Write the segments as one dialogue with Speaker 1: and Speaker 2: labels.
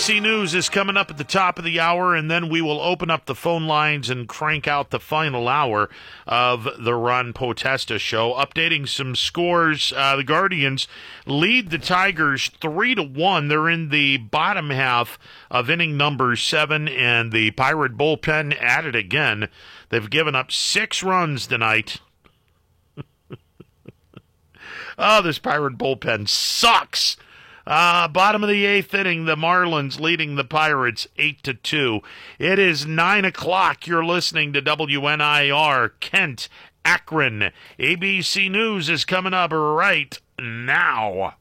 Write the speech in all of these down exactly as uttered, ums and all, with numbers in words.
Speaker 1: A B C News is coming up at the top of the hour, and then we will open up the phone lines and crank out the final hour of the Ron Potesta Show. Updating some scores, uh, the Guardians lead the Tigers three to one. They're in the bottom half of inning number seven, and the Pirate bullpen at it again. They've given up six runs tonight. Oh, this Pirate bullpen sucks. Uh, bottom of the eighth inning, the Marlins leading the Pirates eight to two. It is nine o'clock. You're listening to W N I R, Kent, Akron. A B C News is coming up right now.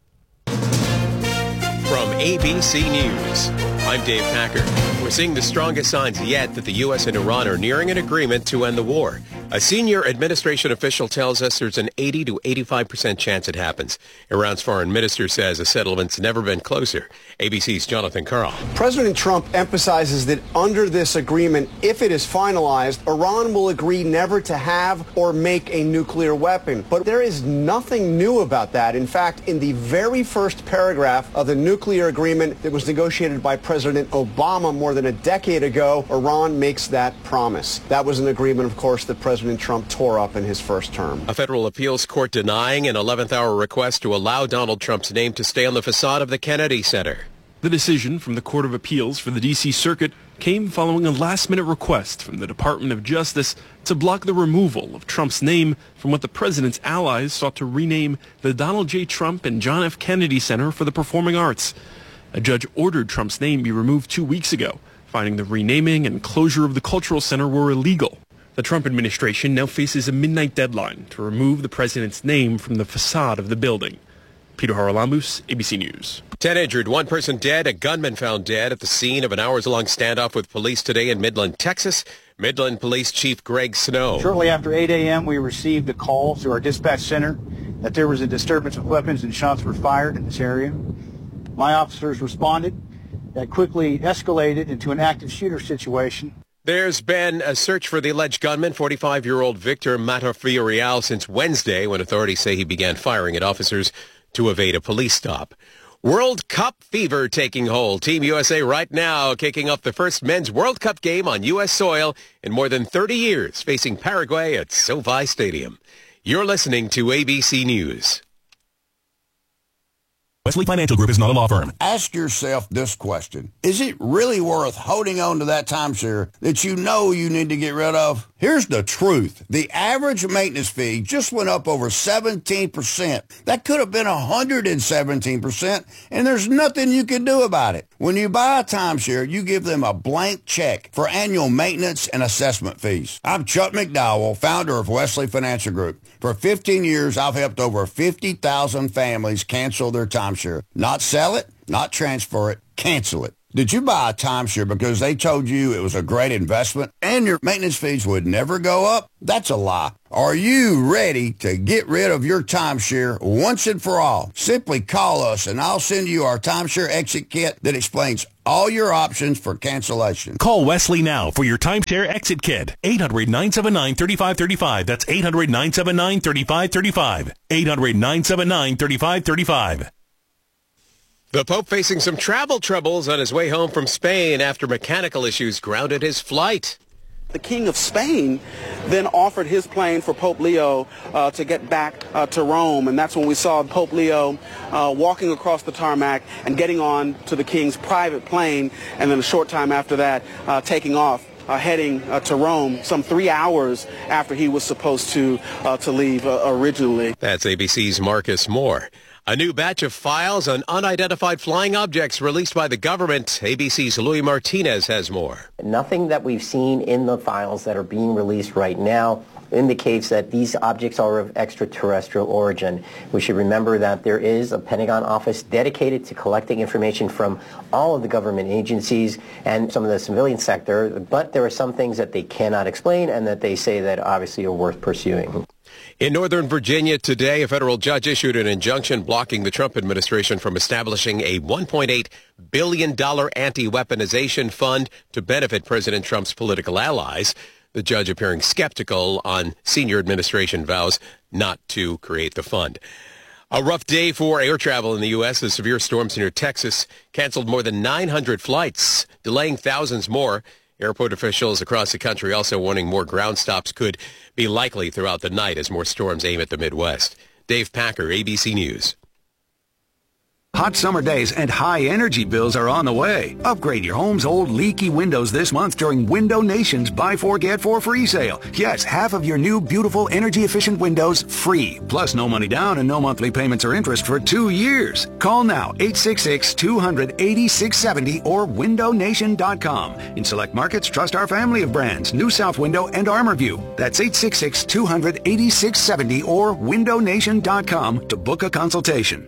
Speaker 2: From A B C News, I'm Dave Packer. We're seeing the strongest signs yet that the U S and Iran are nearing an agreement to end the war. A senior administration official tells us there's an eighty to eighty-five percent chance it happens. Iran's foreign minister says a settlement's never been closer. A B C's Jonathan Karl.
Speaker 3: President Trump emphasizes that under this agreement, if it is finalized, Iran will agree never to have or make a nuclear weapon. But there is nothing new about that. In fact, in the very first paragraph of the nuclear agreement that was negotiated by President Obama more than a decade ago, Iran makes that promise. That was an agreement, of course, that President Trump tore up in his first term.
Speaker 2: A federal appeals court denying an eleventh hour request to allow Donald Trump's name to stay on the facade of the Kennedy Center.
Speaker 4: The decision from the Court of Appeals for the D C Circuit came following a last-minute request from the Department of Justice to block the removal of Trump's name from what the president's allies sought to rename the Donald J. Trump and John F. Kennedy Center for the Performing Arts. A judge ordered Trump's name be removed two weeks ago, finding the renaming and closure of the cultural center were illegal. The Trump administration now faces a midnight deadline to remove the president's name from the facade of the building. Peter Haralambous, A B C News.
Speaker 2: Ten injured, one person dead, a gunman found dead at the scene of an hours-long standoff with police today in Midland, Texas. Midland Police Chief Greg Snow.
Speaker 5: Shortly after eight a.m., we received a call to our dispatch center that there was a disturbance of weapons and shots were fired in this area. My officers responded. That quickly escalated into an active shooter situation.
Speaker 2: There's been a search for the alleged gunman, forty-five-year-old Victor Matafiorial, since Wednesday, when authorities say he began firing at officers to evade a police stop. World Cup fever taking hold. Team U S A right now kicking off the first men's World Cup game on U S soil in more than thirty years, facing Paraguay at SoFi Stadium. You're listening to A B C News.
Speaker 6: Wesley Financial Group is not a law firm.
Speaker 7: Ask yourself this question. Is it really worth holding on to that timeshare that you know you need to get rid of? Here's the truth. The average maintenance fee just went up over seventeen percent. That could have been one hundred seventeen percent, and there's nothing you can do about it. When you buy a timeshare, you give them a blank check for annual maintenance and assessment fees. I'm Chuck McDowell, founder of Wesley Financial Group. For fifteen years, I've helped over fifty thousand families cancel their timeshare. Not sell it, not transfer it, cancel it. Did you buy a timeshare because they told you it was a great investment and your maintenance fees would never go up? That's a lie. Are you ready to get rid of your timeshare once and for all? Simply call us and I'll send you our timeshare exit kit that explains all your options for cancellation.
Speaker 6: Call Wesley now for your timeshare exit kit. eight hundred, nine seven nine, three five three five. That's eight hundred, nine seven nine, three five three five. eight hundred, nine seven nine, three five three five.
Speaker 2: The Pope facing some travel troubles on his way home from Spain after mechanical issues grounded his flight.
Speaker 8: The King of Spain then offered his plane for Pope Leo uh, to get back uh, to Rome, and that's when we saw Pope Leo uh, walking across the tarmac and getting on to the King's private plane, and then a short time after that, uh, taking off. Uh, heading uh, to Rome some three hours after he was supposed to uh, to leave uh, originally.
Speaker 2: That's A B C's Marcus Moore. A new batch of files on unidentified flying objects released by the government. A B C's Louis Martinez has more.
Speaker 9: Nothing that we've seen in the files that are being released right now indicates that these objects are of extraterrestrial origin. We should remember that there is a Pentagon office dedicated to collecting information from all of the government agencies and some of the civilian sector, but there are some things that they cannot explain and that they say that obviously are worth pursuing.
Speaker 2: In Northern Virginia today, a federal judge issued an injunction blocking the Trump administration from establishing a one point eight billion dollars anti-weaponization fund to benefit President Trump's political allies. The judge appearing skeptical on senior administration vows not to create the fund. A rough day for air travel in the U S as severe storms near Texas canceled more than nine hundred flights, delaying thousands more. Airport officials across the country also warning more ground stops could be likely throughout the night as more storms aim at the Midwest. Dave Packer, A B C News.
Speaker 10: Hot summer days and high energy bills are on the way. Upgrade your home's old leaky windows this month during Window Nation's Buy Four Get Four free sale. Yes, half of your new beautiful energy efficient windows free. Plus no money down and no monthly payments or interest for two years. Call now eight six six, two hundred, eighty-six seventy or window nation dot com. In select markets, trust our family of brands, New South Window and ArmorView. That's eight six six, two hundred, eighty-six seventy or window nation dot com to book a consultation.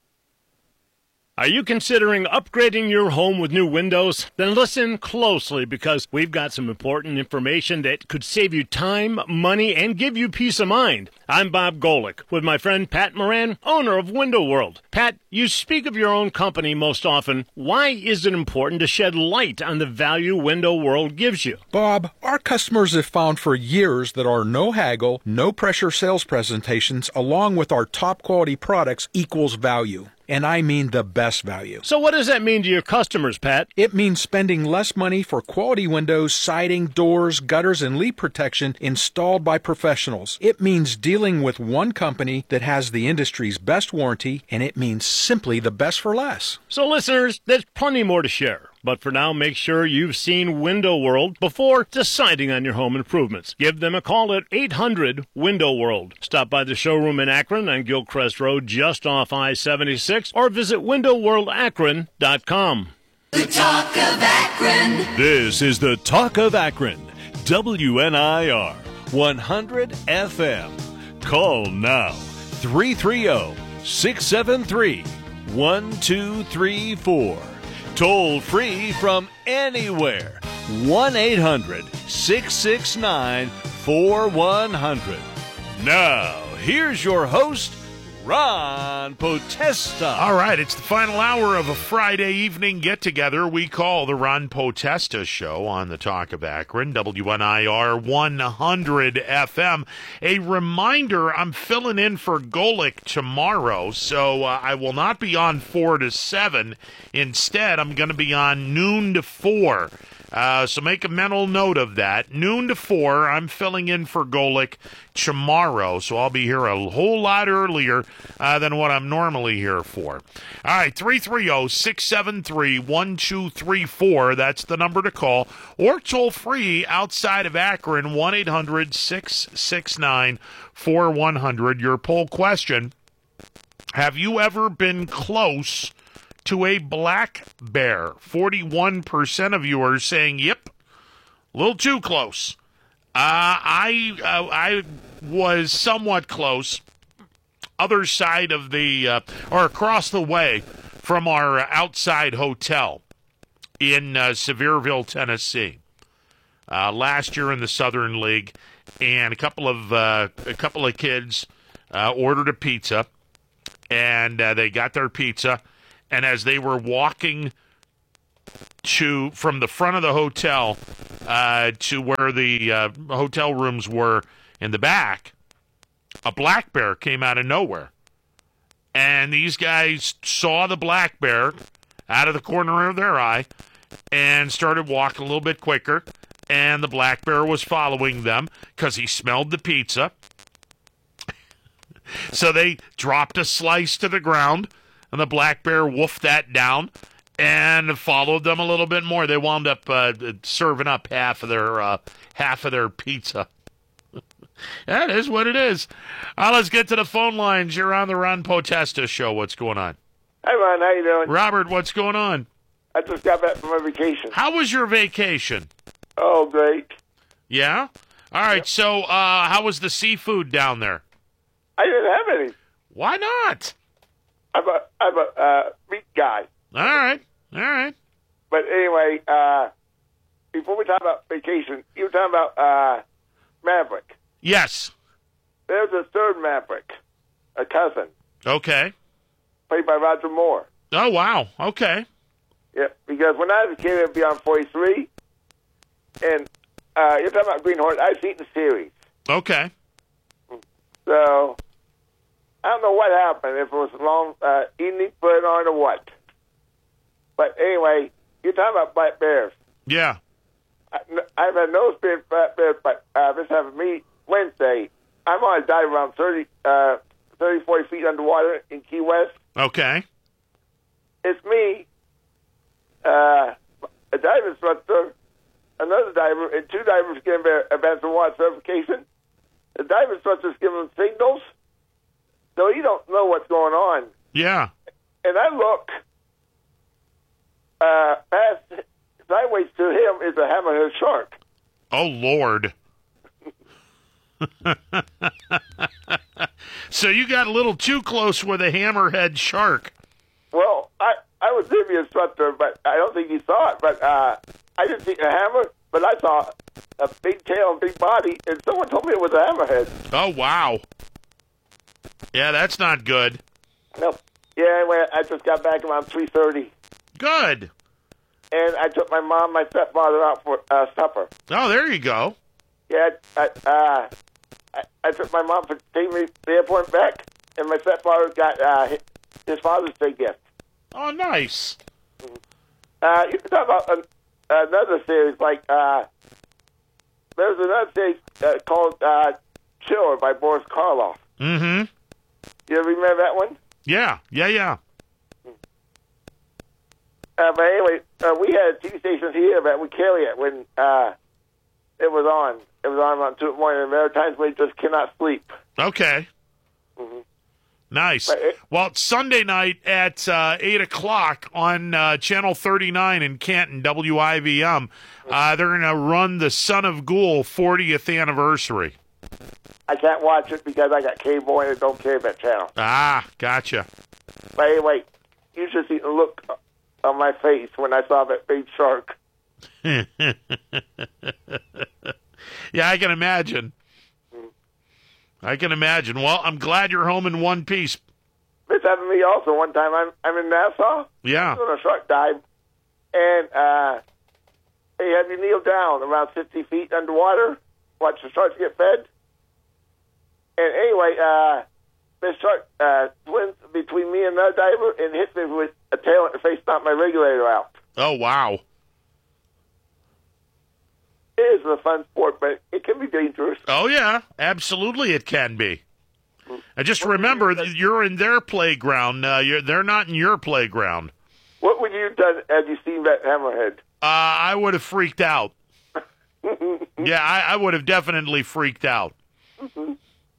Speaker 11: Are you considering upgrading your home with new windows? Then listen closely because we've got some important information that could save you time, money, and give you peace of mind. I'm Bob Golick with my friend Pat Moran, owner of Window World. Pat, you speak of your own company most often. Why is it important to shed light on the value Window World gives you?
Speaker 12: Bob, our customers have found for years that our no haggle, no pressure sales presentations along with our top quality products equals value. And I mean the best value.
Speaker 11: So what does that mean to your customers, Pat?
Speaker 12: It means spending less money for quality windows, siding, doors, gutters, and leak protection installed by professionals. It means dealing with one company that has the industry's best warranty, and it means simply the best for less.
Speaker 11: So listeners, there's plenty more to share. But for now, make sure you've seen Window World before deciding on your home improvements. Give them a call at eight hundred, window world. Stop by the showroom in Akron on Gilcrest Road just off I seventy-six or visit window world akron dot com.
Speaker 13: The Talk of Akron.
Speaker 6: This is the Talk of Akron. W N I R one hundred F M. Call now. three three zero, six seven three, one two three four. Toll free from anywhere. one eight hundred, six six nine, four one zero zero. Now, here's your host, Ron Potesta.
Speaker 1: All right, it's the final hour of a Friday evening get-together we call the Ron Potesta Show on the Talk of Akron, W N I R one hundred F M. A reminder, I'm filling in for Golick tomorrow, so uh, I will not be on four to seven. Instead, I'm going to be on noon to four. Uh, so make a mental note of that. Noon to four, I'm filling in for Golick tomorrow, so I'll be here a whole lot earlier uh, than what I'm normally here for. All right, three three zero, six seven three, one two three four. That's the number to call. Or toll free outside of Akron, one eight hundred, six six nine, four one zero zero. Your poll question, have you ever been close to a black bear? forty-one percent of you are saying, yep, a little too close. Uh, I uh, I was somewhat close, other side of the, uh, or across the way from our outside hotel in uh, Sevierville, Tennessee, uh, last year in the Southern League, and a couple of uh, a couple of kids uh, ordered a pizza, and uh, they got their pizza. And as they were walking to from the front of the hotel uh, to where the uh, hotel rooms were in the back, a black bear came out of nowhere. And these guys saw the black bear out of the corner of their eye and started walking a little bit quicker. And the black bear was following them because he smelled the pizza. So they dropped a slice to the ground. And the black bear woofed that down and followed them a little bit more. They wound up uh, serving up half of their uh, half of their pizza. That is what it is. Uh, let's get to the phone lines. You're on the Ron Potesta Show. What's going on?
Speaker 14: Hi, Ron. How you doing?
Speaker 1: Robert, what's going on?
Speaker 14: I just got back from my vacation.
Speaker 1: How was your vacation?
Speaker 14: Oh, great.
Speaker 1: Yeah? All right. Yep. So uh, how was the seafood down there?
Speaker 14: I didn't have any.
Speaker 1: Why not?
Speaker 14: I'm a I'm a uh, meat guy.
Speaker 1: All right, all right.
Speaker 14: But anyway, uh, before we talk about vacation, you were talking about uh, Maverick.
Speaker 1: Yes.
Speaker 14: There's a third Maverick, a cousin.
Speaker 1: Okay.
Speaker 14: Played by Roger Moore.
Speaker 1: Oh wow. Okay.
Speaker 14: Yeah, because when I was a kid, I'd be on forty-three, and uh, you're talking about Green Hornet. I've seen the series.
Speaker 1: Okay.
Speaker 14: So. I don't know what happened, if it was a long uh, evening put on or what. But anyway, you're talking about black bears.
Speaker 1: Yeah.
Speaker 14: I, I've had no experience with black bears, but uh, this happened to me Wednesday. I'm on a dive around thirty, uh, thirty, forty feet underwater in Key West.
Speaker 1: Okay.
Speaker 14: It's me, uh, a dive instructor, another diver, and two divers getting their advanced water certification. The dive instructor's giving them signals, so you don't know what's going on.
Speaker 1: Yeah.
Speaker 14: And I look, uh, past, sideways to him is a hammerhead shark.
Speaker 1: Oh, Lord. So you got a little too close with a hammerhead shark.
Speaker 14: Well, I, I was the instructor, but I don't think he saw it. But uh, I didn't see a hammer, but I saw a big tail and big body, and someone told me it was a hammerhead.
Speaker 1: Oh, wow. Yeah, that's not good.
Speaker 14: No. Yeah, anyway, I just got back around three thirty.
Speaker 1: Good.
Speaker 14: And I took my mom and my stepfather out for uh, supper.
Speaker 1: Oh, there you go.
Speaker 14: Yeah, I, uh, I, I took my mom for taking me to the airport and back, and my stepfather got uh, his, his Father's Day gift.
Speaker 1: Oh, nice.
Speaker 14: Uh, you can talk about an, another series, like, uh, there's another series uh, called uh, Chiller by Boris Karloff.
Speaker 1: Mm-hmm.
Speaker 14: You remember that one?
Speaker 1: Yeah, yeah, yeah.
Speaker 14: Uh, but anyway, uh, we had a T V station here that we carry it when uh, it was on. It was on around two in the morning, and there are times when you just cannot sleep.
Speaker 1: Okay.
Speaker 14: Mm-hmm.
Speaker 1: Nice.
Speaker 14: It,
Speaker 1: well, it's Sunday night at uh, eight o'clock on uh, Channel thirty-nine in Canton, W I V M. Uh, they're going to run the Son of Ghoul fortieth anniversary.
Speaker 14: I can't watch it because I got cable and I don't carry that channel.
Speaker 1: Ah, gotcha.
Speaker 14: But anyway, you should see the look on my face when I saw that big shark.
Speaker 1: Yeah, I can imagine. I can imagine. Well, I'm glad you're home in one piece.
Speaker 14: This happened to me also one time. I'm I'm in Nassau.
Speaker 1: Yeah.
Speaker 14: On a shark dive, and uh, they have you kneel down around fifty feet underwater, watch the sharks get fed. And anyway, uh, this shark uh, swims between me and another diver and hits me with a tail in the face, knocked my regulator out.
Speaker 1: Oh, wow.
Speaker 14: It is a fun sport, but it can be dangerous.
Speaker 1: Oh, yeah. Absolutely it can be. And just remember, that you're in their playground. Uh, you're, they're not in your playground.
Speaker 14: What would you have done had you seen that hammerhead?
Speaker 1: Uh, I would have freaked out. Yeah, I, I would have definitely freaked out.
Speaker 14: Mm-hmm.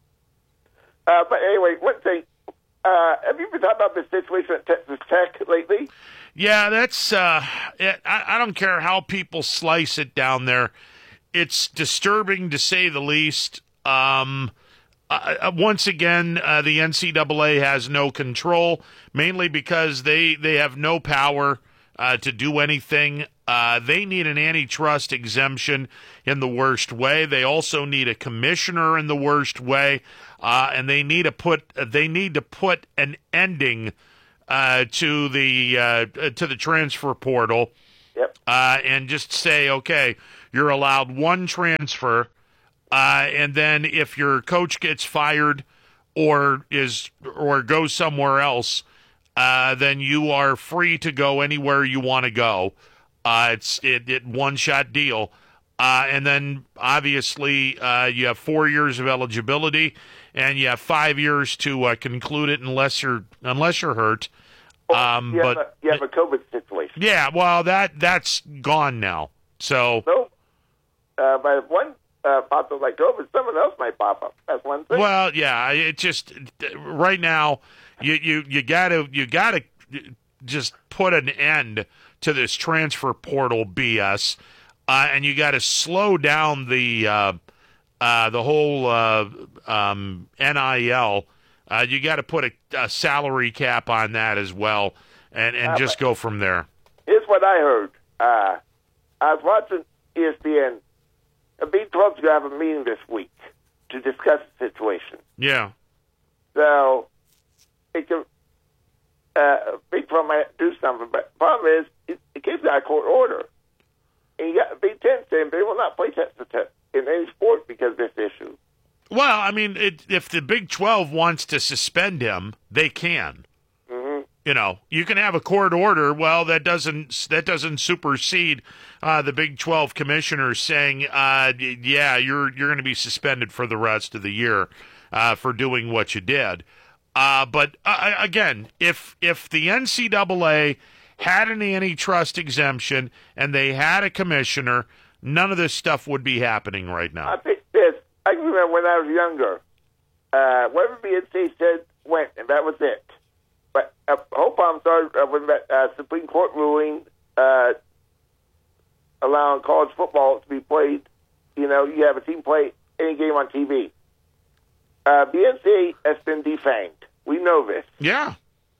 Speaker 14: Uh, but anyway, one thing. Uh, have you been talking about the situation at Texas Tech lately?
Speaker 1: Yeah, that's, uh, it, I, I don't care how people slice it down there. It's disturbing to say the least. Um, uh, once again, uh, the N C double A has no control, mainly because they, they have no power uh, to do anything. Uh, they need an antitrust exemption in the worst way. They also need a commissioner in the worst way, uh, and they need to put they need to put an ending uh, to the uh, to the transfer portal.
Speaker 14: Yep.
Speaker 1: Uh, and just say, okay, you're allowed one transfer, uh, and then if your coach gets fired or is or goes somewhere else, uh, then you are free to go anywhere you want to go. Uh, it's it, it one shot deal, uh, and then obviously uh, you have four years of eligibility, and you have five years to uh, conclude it unless you're unless you're hurt. Um,
Speaker 14: you,
Speaker 1: but
Speaker 14: have a, you have a COVID situation.
Speaker 1: Yeah, well that that's gone now. So
Speaker 14: no, uh, but if one uh, pops up like COVID, someone else might pop up. That's one thing.
Speaker 1: Well, yeah, it just right now you you you gotta you gotta just put an end to this transfer portal B S, uh, and you got to slow down the uh, uh, the whole uh, um, N I L. Uh, you got to put a, a salary cap on that as well, and, and
Speaker 14: uh,
Speaker 1: just go from there.
Speaker 14: Here's what I heard. Uh, I was watching E S P N. The B twelve's going to have a meeting this week to discuss the situation.
Speaker 1: Yeah.
Speaker 14: So, it can, uh, Big twelve might do something, but the problem is, it, it gives out a court order. And you got Big Ten saying they will not play Texas Tech in any sport because of this issue.
Speaker 1: Well, I mean, it, if the Big twelve wants to suspend him, they can.
Speaker 14: Mm-hmm.
Speaker 1: You know, you can have a court order. Well, that doesn't that doesn't supersede uh, the Big twelve commissioners saying, uh, "Yeah, you're you're going to be suspended for the rest of the year uh, for doing what you did." Uh, but uh, again, if if the N C double A had an antitrust exemption and they had a commissioner, none of this stuff would be happening right now.
Speaker 14: I think this. I can remember when I was younger, uh, whatever B N C said went, and that was it. But I hope I'm sorry uh, when that uh, Supreme Court ruling uh, allowing college football to be played. You know, you have a team play any game on T V. Uh, B N C has been defamed. We know this.
Speaker 1: Yeah.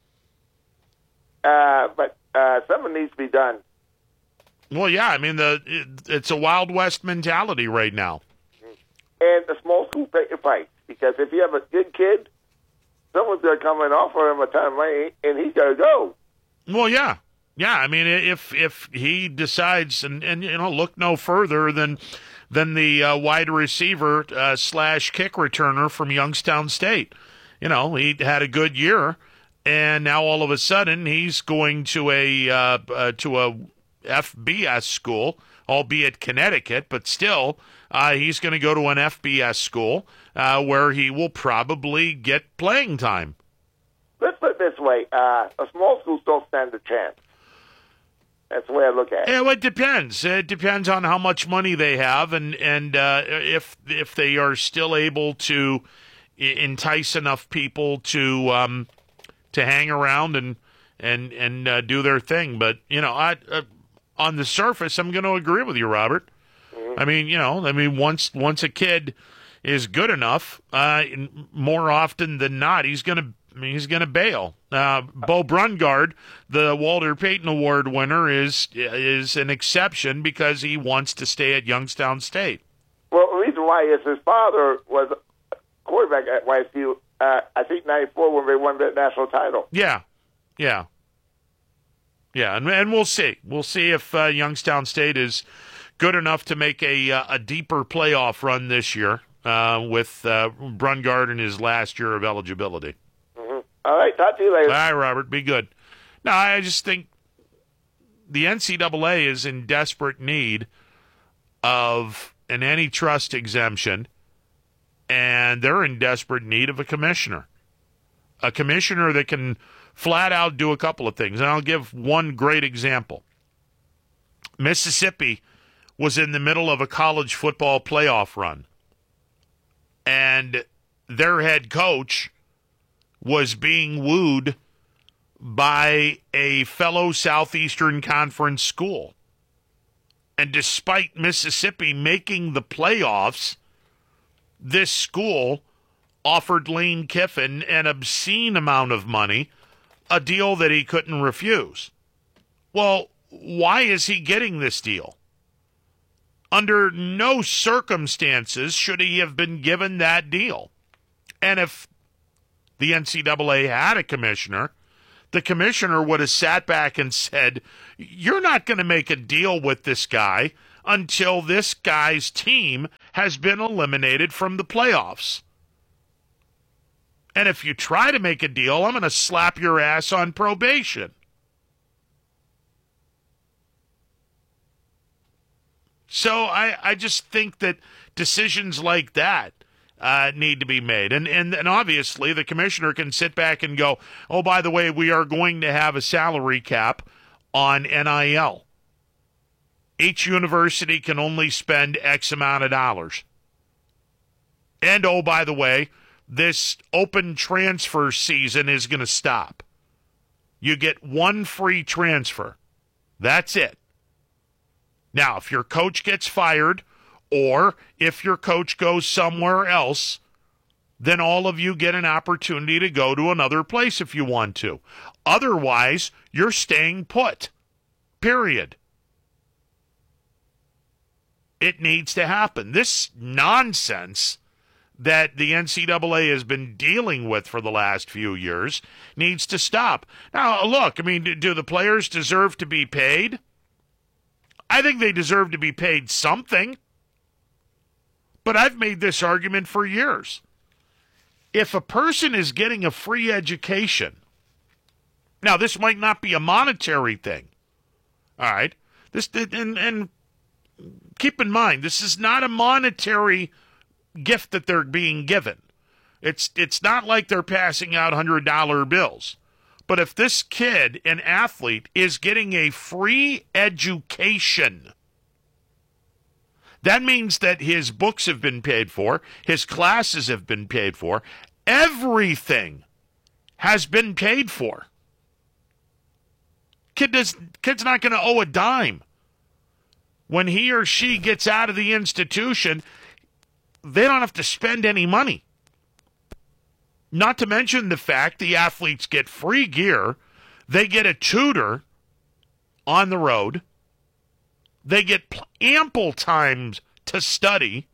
Speaker 14: Uh, but uh, something needs to be done.
Speaker 1: Well, yeah. I mean, the it, it's a Wild West mentality right now.
Speaker 14: And the small school pay your price, because if you have a good kid, someone's going to come and offer him a ton of money, and he's got to go.
Speaker 1: Well, yeah, yeah. I mean, if if he decides, and, and you know, look no further than than the uh, wide receiver uh, slash kick returner from Youngstown State. You know, he had a good year, and now all of a sudden he's going to a uh, uh, to a F B S school, albeit Connecticut, but still. Uh, he's going to go to an F B S school uh, where he will probably get playing time.
Speaker 14: Let's put it this way. Uh, a small schools don't stand a chance. That's the way I look at it.
Speaker 1: Yeah, well, it depends. It depends on how much money they have and, and uh, if if they are still able to entice enough people to um, to hang around and and, and uh, do their thing. But, you know, I, uh, on the surface, I'm going to agree with you, Robert. I mean, you know, I mean, once once a kid is good enough, uh, more often than not, he's gonna he's gonna bail. Uh, Bo Brungard, the Walter Payton Award winner, is is an exception because he wants to stay at Youngstown State.
Speaker 14: Well, the reason why is his father was a quarterback at Y S U. Uh, I think ninety-four when they won the national title.
Speaker 1: Yeah, yeah, yeah, and and we'll see. We'll see if uh, Youngstown State is good enough to make a uh, a deeper playoff run this year uh, with uh, Brungard in his last year of eligibility.
Speaker 14: Mm-hmm. All right, talk to you later.
Speaker 1: All right, Robert, be good. No, I just think the N C double A is in desperate need of an antitrust exemption, and they're in desperate need of a commissioner. A commissioner that can flat out do a couple of things. And I'll give one great example. Mississippi was in the middle of a college football playoff run, and their head coach was being wooed by a fellow Southeastern Conference school. And despite Mississippi making the playoffs, this school offered Lane Kiffin an obscene amount of money, a deal that he couldn't refuse. Well, why is he getting this deal? Under no circumstances should he have been given that deal. And if the N C double A had a commissioner, the commissioner would have sat back and said, you're not going to make a deal with this guy until this guy's team has been eliminated from the playoffs. And if you try to make a deal, I'm going to slap your ass on probation. So I, I just think that decisions like that uh, need to be made. And, and and obviously the commissioner can sit back and go, oh, by the way, we are going to have a salary cap on N I L. Each university can only spend X amount of dollars. And, oh, by the way, this open transfer season is going to stop. You get one free transfer. That's it. Now, if your coach gets fired or if your coach goes somewhere else, then all of you get an opportunity to go to another place if you want to. Otherwise, you're staying put. Period. It needs to happen. This nonsense that the N C double A has been dealing with for the last few years needs to stop. Now, look, I mean, do the players deserve to be paid? I think they deserve to be paid something. but I've made this argument for years. If a person is getting a free education, now this might not be a monetary thing, all right? This and and keep in mind, this is not a monetary gift that they're being given. It's it's not like they're passing out one hundred dollar bills. But if this kid, an athlete, is getting a free education, that means that his books have been paid for, his classes have been paid for, everything has been paid for. Kid does, kid's not going to owe a dime. When he or she gets out of the institution, they don't have to spend any money. Not to mention the fact the athletes get free gear, they get a tutor on the road, they get ample time to study.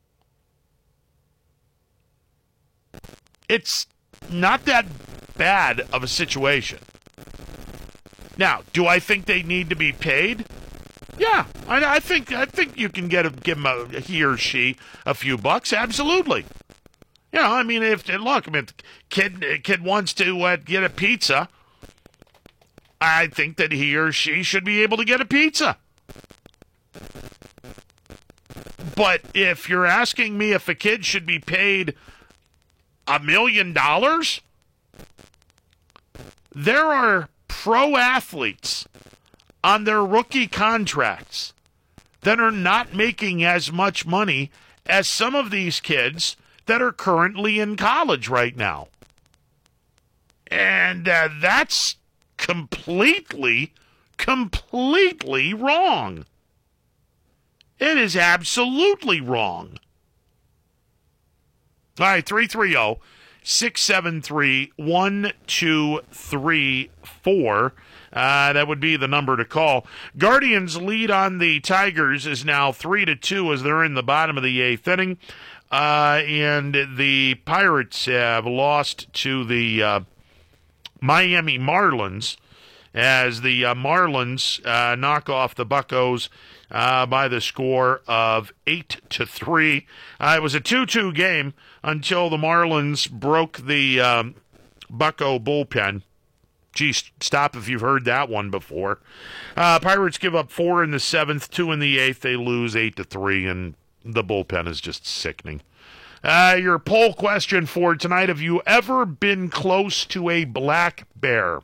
Speaker 1: It's not that bad of a situation. Now, do I think they need to be paid? Yeah, I, I think I think you can get a, give him a, he or she a few bucks. Absolutely. You know, I mean, if look, I mean, if kid kid wants to uh, get a pizza, I think that he or she should be able to get a pizza. But if you're asking me if a kid should be paid a million dollars, there are pro athletes on their rookie contracts that are not making as much money as some of these kids that are currently in college right now. And uh, that's completely, completely wrong. It is absolutely wrong. All right, three three zero, six seven three, one two three four. Uh, that would be the number to call. Guardians' lead on the Tigers is now three to two as they're in the bottom of the eighth inning. Uh, and the Pirates have lost to the uh, Miami Marlins as the uh, Marlins uh, knock off the Buccos uh, by the score of eight to three. Uh, it was a two two game until the Marlins broke the um, Bucco bullpen. Gee, stop if you've heard that one before. Uh, Pirates give up four in the seventh, two in the eighth. They lose eight to three, and the bullpen is just sickening. Uh, your poll question for tonight: have you ever been close to a black bear?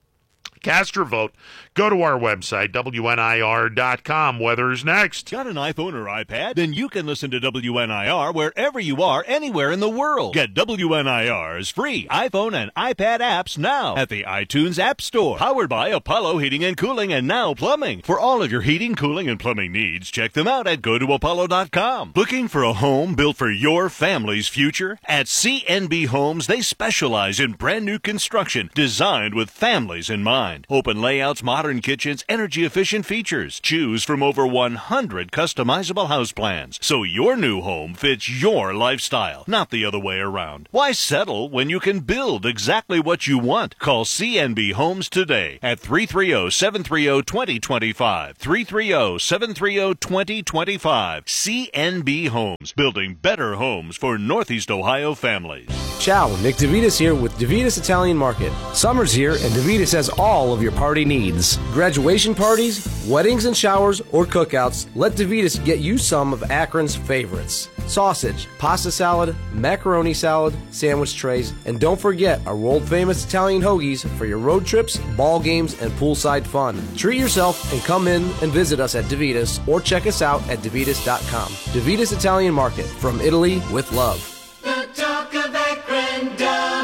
Speaker 1: Cast your vote. Go to our website, W N I R dot com. Weather's next.
Speaker 6: Got an iPhone or iPad? Then you can listen to W N I R wherever you are, anywhere in the world. Get W N I R's free iPhone and iPad apps now at the iTunes App Store. Powered by Apollo Heating and Cooling and Now Plumbing. For all of your heating, cooling, and plumbing needs, check them out at go to apollo dot com. Looking for a home built for your family's future? At C N B Homes, they specialize in brand new construction designed with families in mind. Open layouts, modern kitchens, energy-efficient features. Choose from over one hundred customizable house plans, so your new home fits your lifestyle, not the other way around. Why settle when you can build exactly what you want? Call C N B Homes today at three three zero, seven three zero, two zero two five. three three zero, seven three zero, two zero two five. C N B Homes, building better homes for Northeast Ohio families.
Speaker 15: Ciao, Nick DeVitas here with DeVitas Italian Market. Summer's here and DeVitas has all of your party needs. Graduation parties, weddings and showers, or cookouts, let DeVitas get you some of Akron's favorites. Sausage, pasta salad, macaroni salad, sandwich trays, and don't forget our world-famous Italian hoagies for your road trips, ball games, and poolside fun. Treat yourself and come in and visit us at DeVitas or check us out at DeVitas dot com. DeVitas Italian Market, from Italy with love.
Speaker 13: The talk of Akron,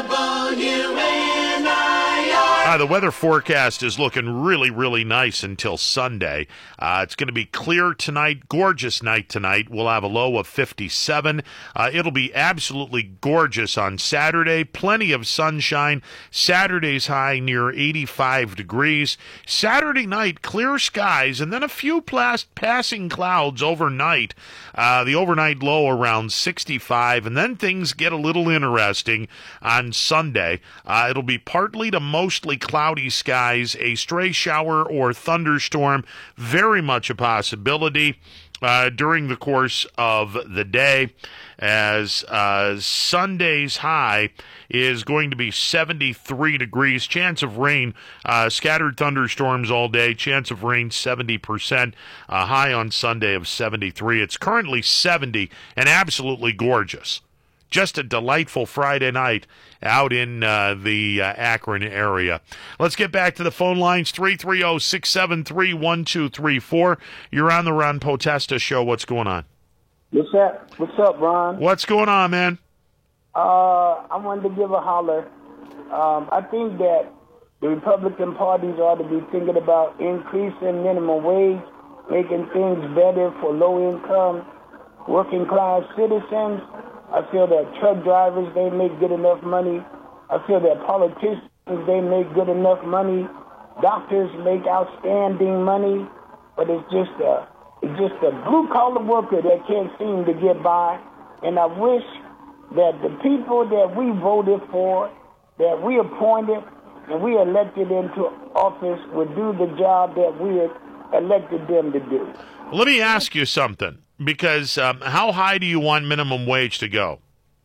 Speaker 13: W N I R.
Speaker 1: Uh, the weather forecast is looking really, really nice until Sunday. Uh, it's going to be clear tonight, gorgeous night tonight. We'll have a low of fifty-seven. Uh, it'll be absolutely gorgeous on Saturday. Plenty of sunshine. Saturday's high near eighty-five degrees. Saturday night, clear skies, and then a few plas- passing clouds overnight. Uh, the overnight low around sixty-five, and then things get a little interesting on Sunday. Uh, it'll be partly to mostly cloudy skies, a stray shower or thunderstorm, very much a possibility uh, during the course of the day, as uh, Sunday's high is going to be seventy-three degrees. Chance of rain, uh, scattered thunderstorms all day. Chance of rain seventy percent. Uh, high on Sunday of seventy-three. It's currently seventy and absolutely gorgeous. Just a delightful Friday night out in uh, the uh, Akron area. Let's get back to the phone lines, three three zero, six seven three, one two three four. You're on the Ron Potesta Show. What's going on?
Speaker 16: What's up? What's up, Ron?
Speaker 1: What's going on, man?
Speaker 16: Uh, I wanted to give a holler. Um, I think that the Republican parties ought to be thinking about increasing minimum wage, making things better for low-income, working-class citizens. I feel that truck drivers, they make good enough money. I feel that politicians, they make good enough money. Doctors make outstanding money. But it's just a, it's just a blue-collar worker that can't seem to get by. And I wish that the people that we voted for, that we appointed, and we elected into office would do the job that we elected them to do.
Speaker 1: Let me ask you something. Because um, how high do you want minimum wage to go?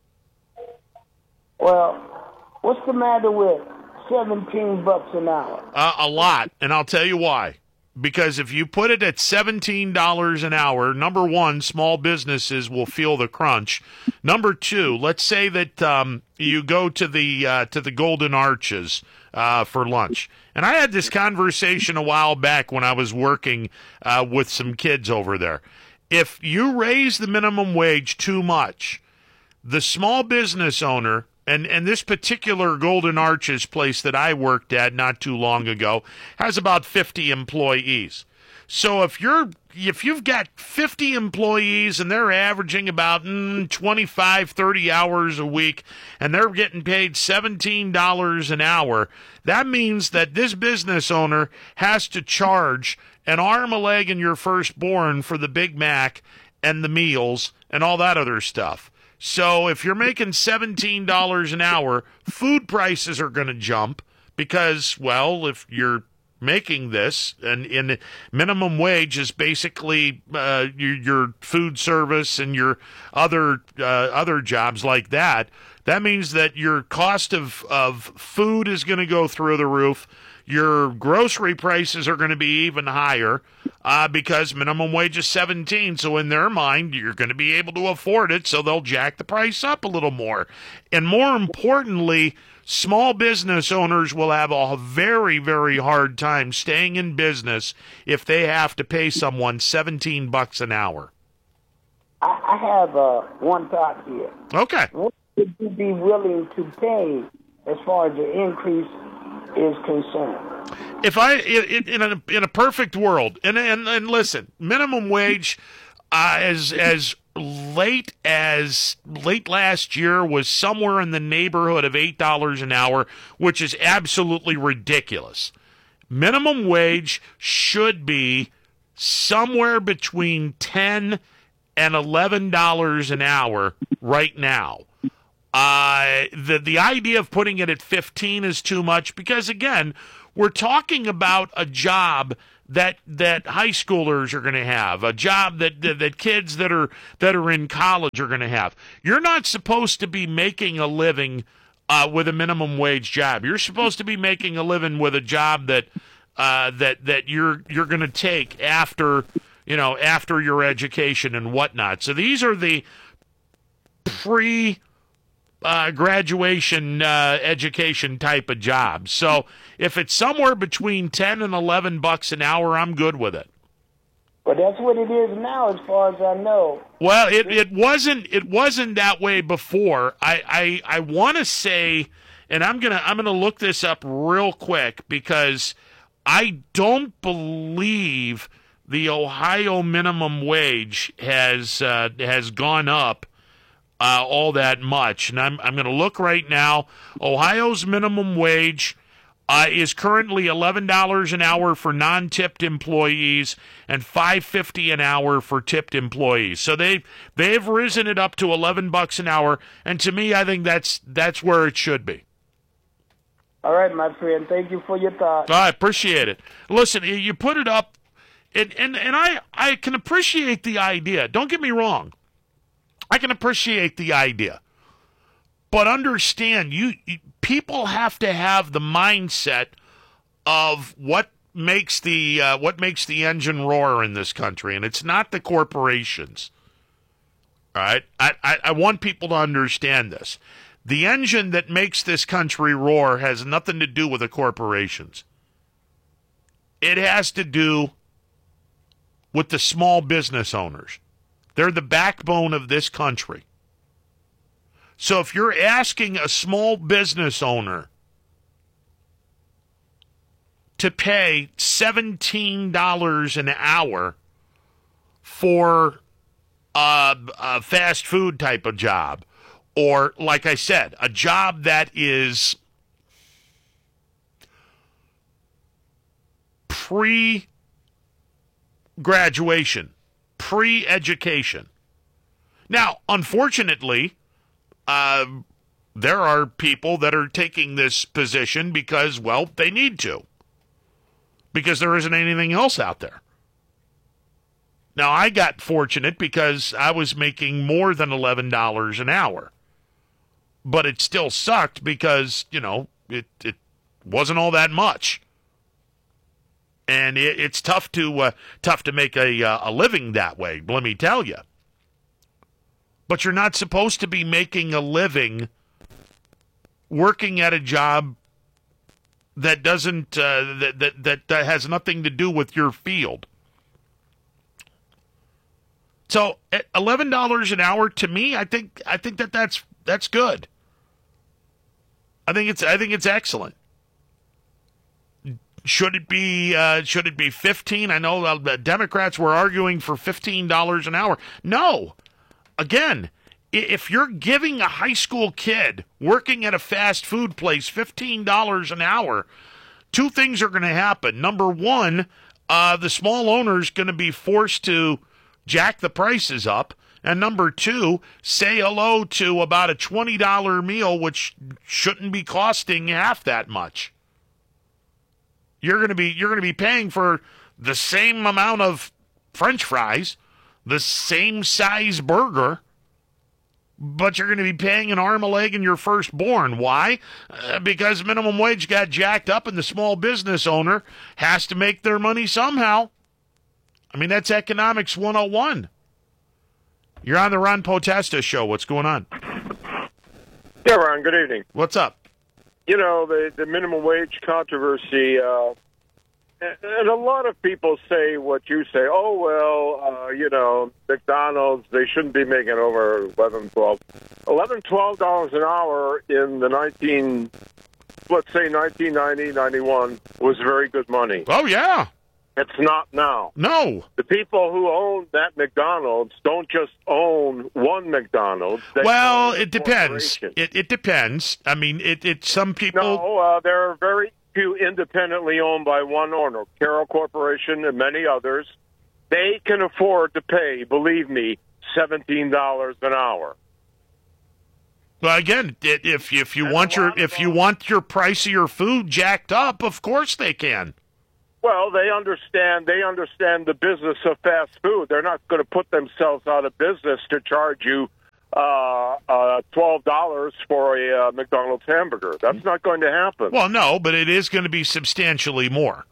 Speaker 16: Well, what's the matter with seventeen bucks an hour?
Speaker 1: Uh, a lot, and I'll tell you why. Because if you put it at seventeen dollars an hour, number one, small businesses will feel the crunch. Number two, let's say that um, you go to the uh, to the Golden Arches uh, for lunch. And I had this conversation a while back when I was working uh, with some kids over there. If you raise the minimum wage too much, the small business owner, and, and this particular Golden Arches place that I worked at not too long ago, has about fifty employees. So if you're if you've got fifty employees and they're averaging about mm, twenty-five, thirty hours a week, and they're getting paid seventeen dollars an hour, that means that this business owner has to charge an arm, a leg, and your firstborn for the Big Mac and the meals and all that other stuff. So if you're making seventeen dollars an hour, food prices are going to jump because, well, if you're making this, and in minimum wage is basically uh, your, your food service and your other uh, other jobs like that, that means that your cost of, of food is going to go through the roof. Your grocery prices are going to be even higher uh, because minimum wage is seventeen. So in their mind, you're going to be able to afford it, so they'll jack the price up a little more. And more importantly, small business owners will have a very, very hard time staying in business if they have to pay someone seventeen bucks an hour.
Speaker 16: I, I have uh, one thought here.
Speaker 1: Okay.
Speaker 16: What would you be willing to pay as far as the increase is concerned?
Speaker 1: If I in, in a in a perfect world, and and, and listen, minimum wage uh, as as late as late last year was somewhere in the neighborhood of eight dollars an hour, which is absolutely ridiculous. Minimum wage should be somewhere between ten and eleven dollars an hour right now. Uh, the the idea of putting it at fifteen is too much because, again, we're talking about a job that that high schoolers are going to have, a job that, that that kids that are that are in college are going to have. You're not supposed to be making a living uh, with a minimum wage job. You're supposed to be making a living with a job that uh, that that you're you're going to take after you know after your education and whatnot. So these are the pre. Uh, graduation uh, education type of jobs. So if it's somewhere between ten and eleven bucks an hour, I'm good with it.
Speaker 16: But that's what it is now, as far as I know.
Speaker 1: Well, it, it wasn't it wasn't that way before. I I, I want to say, and I'm gonna I'm gonna look this up real quick because I don't believe the Ohio minimum wage has uh, has gone up Uh, all that much. And I'm I'm going to look right now. Ohio's minimum wage uh, is currently eleven dollars an hour for non-tipped employees and five dollars and fifty cents an hour for tipped employees. So they they've risen it up to eleven bucks an hour, and to me I think that's that's where it should be.
Speaker 16: All right, my friend. Thank you for your thoughts.
Speaker 1: I appreciate it. Listen, you put it up, and, and, and I, I can appreciate the idea. Don't get me wrong. I can appreciate the idea. But understand, you, you people have to have the mindset of what makes the uh, what makes the engine roar in this country, and it's not the corporations. All right? I, I, I want people to understand this. The engine that makes this country roar has nothing to do with the corporations. It has to do with the small business owners. They're the backbone of this country. So if you're asking a small business owner to pay seventeen dollars an hour for a, a fast food type of job, or, like I said, a job that is pre-graduation, pre-education. Now, unfortunately, uh, there are people that are taking this position because, well, they need to, because there isn't anything else out there. Now, I got fortunate because I was making more than eleven dollars an hour. But it still sucked because, you know, it, it wasn't all that much. And it, it's tough to uh, tough to make a, uh, a living that way, let me tell you. But you're not supposed to be making a living working at a job that doesn't uh, that, that that that has nothing to do with your field. So at eleven dollars an hour, to me, I think I think that that's that's good. I think it's I think it's excellent. Should it be uh, should it be fifteen? I know uh, the Democrats were arguing for fifteen dollars an hour. No. Again, if you're giving a high school kid working at a fast food place fifteen dollars an hour, two things are going to happen. Number one, uh, the small owner's going to be forced to jack the prices up. And number two, say hello to about a twenty dollars meal, which shouldn't be costing half that much. You're going to be you're going to be paying for the same amount of French fries, the same size burger, but you're going to be paying an arm, a leg, and your firstborn. Why? Uh, because minimum wage got jacked up, and the small business owner has to make their money somehow. I mean, that's economics one oh one. You're on the Ron Potesta show. What's going on?
Speaker 17: Yeah, Ron, good evening.
Speaker 1: What's up?
Speaker 17: You know, the, the minimum wage controversy, uh, and a lot of people say what you say. Oh, well, uh, you know, McDonald's, they shouldn't be making over eleven, twelve. eleven, twelve dollars an hour in the nineteen, let's say nineteen ninety, ninety-one was very good money.
Speaker 1: Oh, yeah.
Speaker 17: It's not now.
Speaker 1: No.
Speaker 17: The people who own that McDonald's don't just own one McDonald's. They
Speaker 1: Well,
Speaker 17: own
Speaker 1: it depends. It, it depends. I mean, it, it some people...
Speaker 17: No, uh, there are very few independently owned by one owner. Carroll Corporation and many others. They can afford to pay, believe me, seventeen dollars an hour.
Speaker 1: Well, again, if if you want your if you want your price of your food jacked up, of course they can.
Speaker 17: Well, they understand. They understand the business of fast food. They're not going to put themselves out of business to charge you uh, uh, twelve dollars for a uh, McDonald's hamburger. That's not going to happen.
Speaker 1: Well, no, but it is going to be substantially more.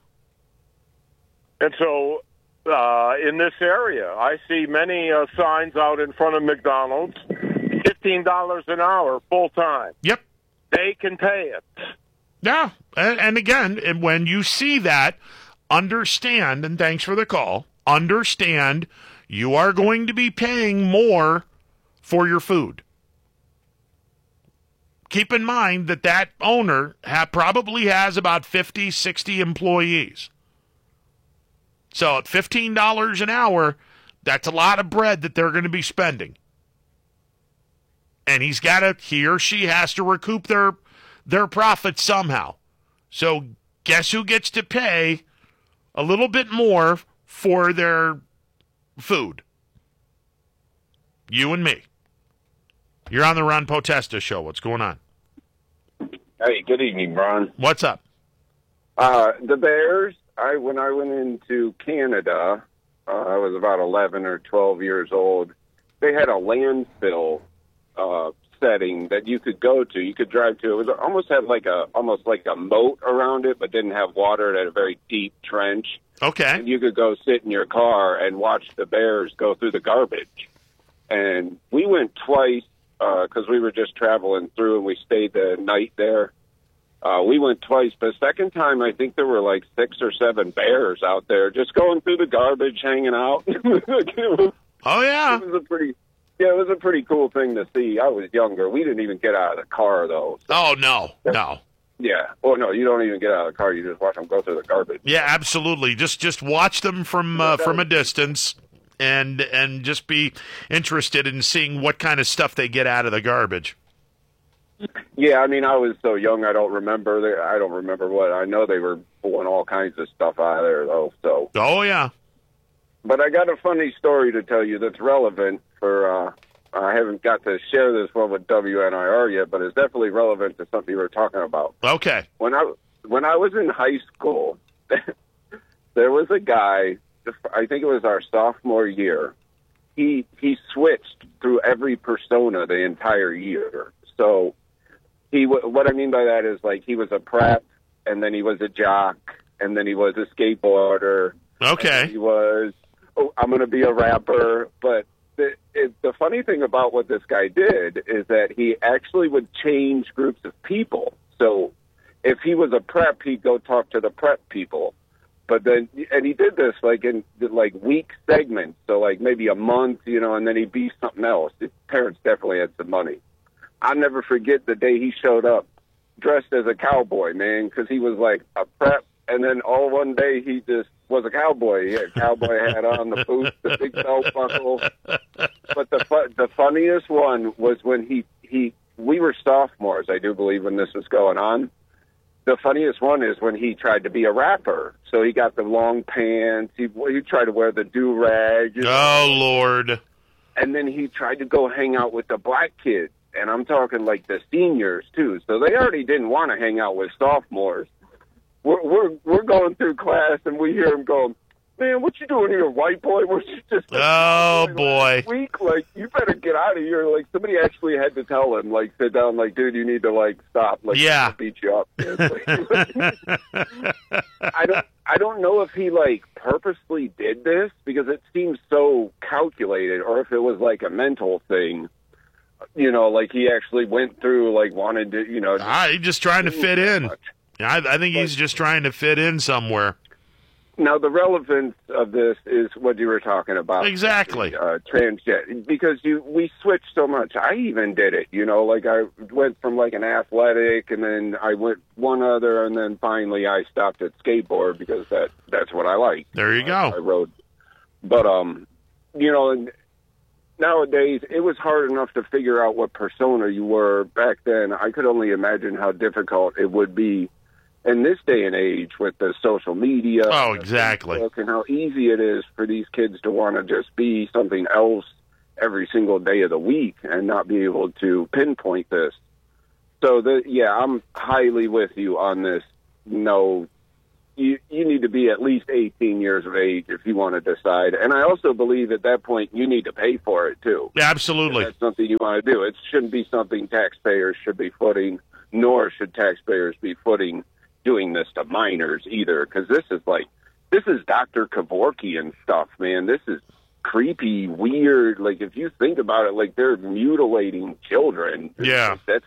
Speaker 17: And so, uh, in this area, I see many uh, signs out in front of McDonald's: fifteen dollars an hour, full time.
Speaker 1: Yep,
Speaker 17: they can pay it.
Speaker 1: Yeah, and, and again, and when you see that, understand, and thanks for the call, understand you are going to be paying more for your food. Keep in mind that that owner ha- probably has about fifty, sixty employees. So at fifteen dollars an hour, that's a lot of bread that they're going to be spending. And he's got to, he or she has to recoup their their profits somehow. So guess who gets to pay a little bit more for their food? You and me. You're on the Ron Potesta show. What's going on?
Speaker 18: Hey, good evening, Ron.
Speaker 1: What's up?
Speaker 18: Uh, the Bears, I when I went into Canada, uh, I was about eleven or twelve years old. They had a landfill uh, setting that you could go to. You could drive to. It was almost had like a almost like a moat around it, but didn't have water. It had a very deep trench.
Speaker 1: Okay.
Speaker 18: And you could go sit in your car and watch the Bears go through the garbage. And we went twice because uh, we were just traveling through, and we stayed the night there. Uh, we went twice, but the second time, I think there were like six or seven bears out there just going through the garbage, hanging out. was,
Speaker 1: oh, yeah.
Speaker 18: It was a pretty, yeah, it was a pretty cool thing to see. I was younger. We didn't even get out of the car, though. So.
Speaker 1: Oh, no, no.
Speaker 18: Yeah. Oh, no, you don't even get out of the car. You just watch them go through the garbage.
Speaker 1: Yeah, absolutely. Just just watch them from uh, from a distance and and just be interested in seeing what kind of stuff they get out of the garbage.
Speaker 18: Yeah, I mean, I was so young, I don't remember. They, I don't remember what. I know they were pulling all kinds of stuff out of there, though. So.
Speaker 1: Oh, yeah.
Speaker 18: But I got a funny story to tell you that's relevant for, uh, I haven't got to share this one with W N I R yet, but it's definitely relevant to something you were talking about.
Speaker 1: Okay.
Speaker 18: When I, when I was in high school, there was a guy, I think it was our sophomore year, he he switched through every persona the entire year. So he, what I mean by that is like he was a prep, and then he was a jock, and then he was a skateboarder.
Speaker 1: Okay.
Speaker 18: He was, oh, I'm going to be a rapper. But the, it, the funny thing about what this guy did is that he actually would change groups of people. So if he was a prep, he'd go talk to the prep people. But then, and he did this like in like week segments, so like maybe a month, you know, and then he'd be something else. His parents definitely had some money. I'll never forget the day he showed up dressed as a cowboy, man, because he was like a prep, and then all one day he just was a cowboy. He had a cowboy hat on, the boots, the big belt buckle. But the fu- the funniest one was when he, he, we were sophomores, I do believe, when this was going on. The funniest one is when he tried to be a rapper. So he got the long pants. He, he tried to wear the do-rag. You know?
Speaker 1: Oh, Lord.
Speaker 18: And then he tried to go hang out with the black kids. And I'm talking like the seniors, too. So they already didn't want to hang out with sophomores. We're, we're, we're going through class, and we hear him going, man, what you doing here, white boy? We're just
Speaker 1: oh, boy.
Speaker 18: Week, like, you better get out of here. Like, somebody actually had to tell him, like, sit down, like, dude, you need to, like, stop. Like,
Speaker 1: yeah.
Speaker 18: I'll beat you up. I don't, I don't know if he, like, purposely did this, because it seems so calculated, or if it was, like, a mental thing. You know, like, he actually went through, like, wanted to, you know.
Speaker 1: Ah, he's just trying to fit in. I, I think he's just trying to fit in somewhere.
Speaker 18: Now, the relevance of this is what you were talking about.
Speaker 1: Exactly.
Speaker 18: Uh, transgender, because you we switched so much. I even did it, you know, like I went from like an athletic, and then I went one other, and then finally I stopped at skateboard because that that's what I like.
Speaker 1: There you go.
Speaker 18: I, I rode. But, um, you know, and nowadays it was hard enough to figure out what persona you were back then. I could only imagine how difficult it would be in this day and age with the social media.
Speaker 1: Oh, exactly.
Speaker 18: And how easy it is for these kids to want to just be something else every single day of the week and not be able to pinpoint this. So, the, yeah, I'm highly with you on this. No, you, you need to be at least eighteen years of age if you want to decide. And I also believe at that point you need to pay for it, too.
Speaker 1: Absolutely.
Speaker 18: If that's something you want to do. It shouldn't be something taxpayers should be footing, nor should taxpayers be footing doing this to minors either, because this is like, this is Doctor Kevorkian stuff, man. This is creepy, weird. Like, if you think about it, like, they're mutilating children.
Speaker 1: Yeah.
Speaker 18: That's,